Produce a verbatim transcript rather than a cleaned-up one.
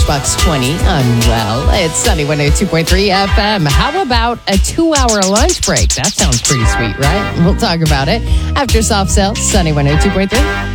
Birchbox twenty, Unwell. It's Sunny one oh two point three F M. How about a two-hour lunch break? That sounds pretty sweet, right? We'll talk about it after Soft Cell, Sunny one oh two point three.